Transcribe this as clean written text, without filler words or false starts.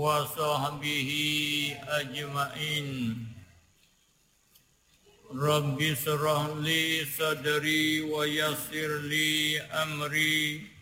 وصحبه أجمعين. رب اشرح لي صدري ويسر لي أمري